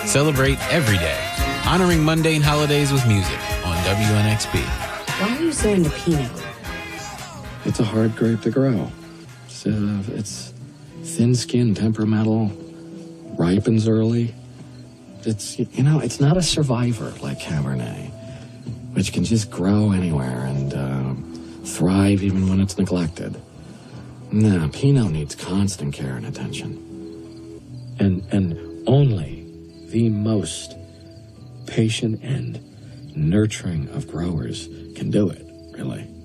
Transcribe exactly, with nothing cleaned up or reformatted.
Celebrate every day, honoring mundane holidays with music on W N X P. Why are you so into Pinot? It's a hard grape to grow. It's, uh, it's thin-skinned, temperamental, ripens early. It's, you know, it's not a survivor like Cabernet, which can just grow anywhere and uh, thrive even when it's neglected. No, Pinot needs constant care and attention. And, and only the most patient and nurturing of growers can do it, really.